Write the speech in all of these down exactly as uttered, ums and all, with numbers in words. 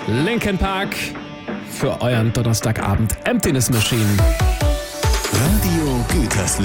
Linkin Park für euren Donnerstagabend. Emptiness Machine. Radio Gütersloh.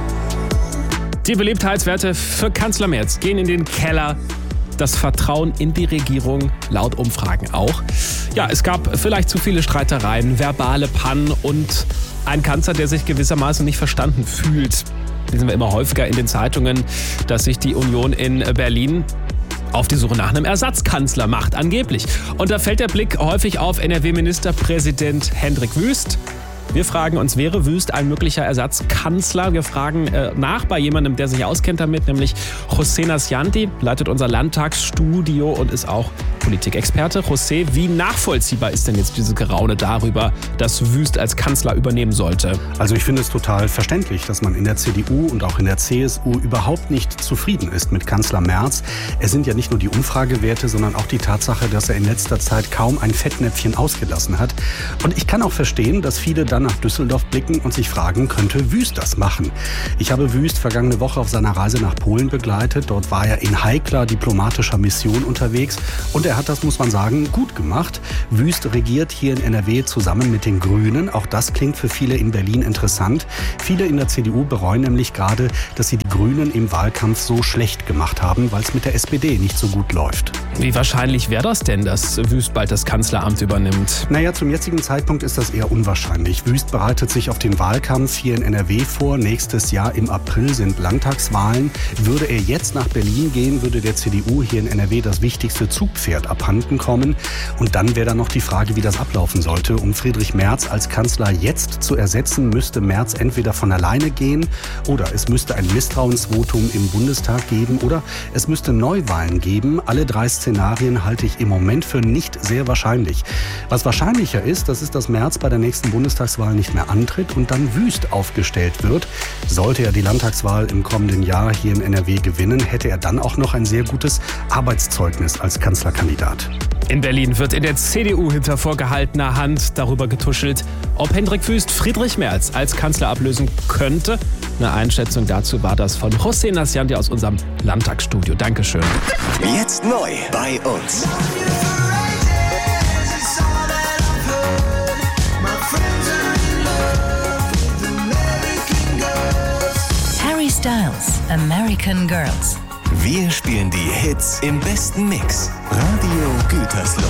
Die Beliebtheitswerte für Kanzler Merz gehen in den Keller. Das Vertrauen in die Regierung laut Umfragen auch. Ja, es gab vielleicht zu viele Streitereien, verbale Pannen und ein Kanzler, der sich gewissermaßen nicht verstanden fühlt. Lesen wir immer häufiger in den Zeitungen, dass sich die Union in Berlin auf die Suche nach einem Ersatzkanzler macht, angeblich. Und da fällt der Blick häufig auf N R W-Ministerpräsident Hendrik Wüst. Wir fragen uns, wäre Wüst ein möglicher Ersatzkanzler? Wir fragen äh, nach bei jemandem, der sich auskennt damit, nämlich José Nascianti, leitet unser Landtagsstudio und ist auch Politikexperte. José, wie nachvollziehbar ist denn jetzt dieses Geraune darüber, dass Wüst als Kanzler übernehmen sollte? Also ich finde es total verständlich, dass man in der C D U und auch in der C S U überhaupt nicht zufrieden ist mit Kanzler Merz. Es sind ja nicht nur die Umfragewerte, sondern auch die Tatsache, dass er in letzter Zeit kaum ein Fettnäpfchen ausgelassen hat. Und ich kann auch verstehen, dass viele dann nach Düsseldorf blicken und sich fragen, könnte Wüst das machen? Ich habe Wüst vergangene Woche auf seiner Reise nach Polen begleitet. Dort war er in heikler diplomatischer Mission unterwegs und er hat das, muss man sagen, gut gemacht. Wüst regiert hier in N R W zusammen mit den Grünen. Auch das klingt für viele in Berlin interessant. Viele in der C D U bereuen nämlich gerade, dass sie die Grünen im Wahlkampf so schlecht gemacht haben, weil es mit der S P D nicht so gut läuft. Wie wahrscheinlich wäre das denn, dass Wüst bald das Kanzleramt übernimmt? Naja, zum jetzigen Zeitpunkt ist das eher unwahrscheinlich. Wüst bereitet sich auf den Wahlkampf hier in N R W vor. Nächstes Jahr im April sind Landtagswahlen. Würde er jetzt nach Berlin gehen, würde der C D U hier in N R W das wichtigste Zugpferd abhanden kommen. Und dann wäre dann noch die Frage, wie das ablaufen sollte. Um Friedrich Merz als Kanzler jetzt zu ersetzen, müsste Merz entweder von alleine gehen oder es müsste ein Misstrauensvotum im Bundestag geben oder es müsste Neuwahlen geben. Alle drei Szenarien halte ich im Moment für nicht sehr wahrscheinlich. Was wahrscheinlicher ist, das ist, dass Merz bei der nächsten Bundestagswahl nicht mehr antritt und dann Wüst aufgestellt wird. Sollte er die Landtagswahl im kommenden Jahr hier in N R W gewinnen, hätte er dann auch noch ein sehr gutes Arbeitszeugnis als Kanzlerkandidat. In Berlin wird in der C D U hinter vorgehaltener Hand darüber getuschelt, ob Hendrik Wüst Friedrich Merz als Kanzler ablösen könnte. Eine Einschätzung dazu war das von José Nascianti aus unserem Landtagsstudio. Dankeschön. Jetzt neu bei uns. Harry Styles, American Girls. Wir spielen die Hits im besten Mix. Radio Gütersloh.